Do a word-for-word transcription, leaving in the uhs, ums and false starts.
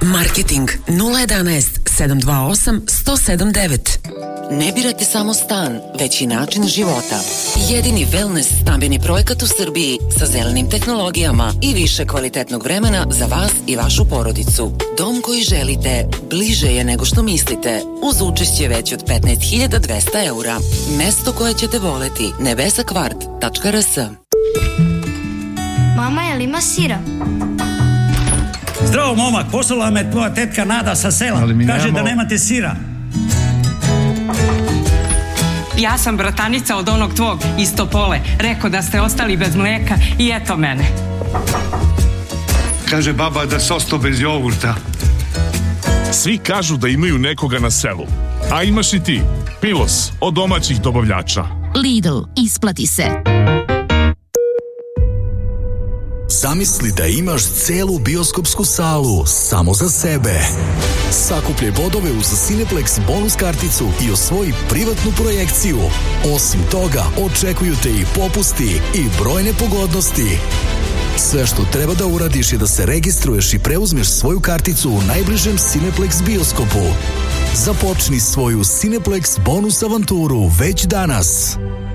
Marketing nula jedanaest sedam dva osam sto sedam devet. Ne birate samo stan, već i način života. Jedini wellness stambeni projekat u Srbiji sa zelenim tehnologijama i više kvalitetnog vremena za vas i vašu porodicu. Dom koji želite bliže je nego što mislite, uz učešće već od petnaest hiljada dvesta eura. Mesto koje ćete voleti, nebesakvart tačka r s. Mama, je li ima sira? Zdravo, momak, poslala me tvoja tetka Nada sa sela. Kaže da nemate sira. Ja sam bratanica od onog tvog iz Topole. Rekao da ste ostali bez mleka i eto mene. Kaže baba da se ostao bez jogurta. Svi kažu da imaju nekoga na selu. A imaš i ti. Pilos od domaćih dobavljača. Lidl, isplati se. Zamisli da imaš celu bioskopsku salu samo za sebe. Sakupljaj bodove uz Cineplex bonus karticu i osvoji privatnu projekciju. Osim toga, očekuju te i popusti i brojne pogodnosti. Sve što treba da uradiš je da se registruješ i preuzmeš svoju karticu u najbližem Cineplex bioskopu. Započni svoju Cineplex bonus avanturu već danas.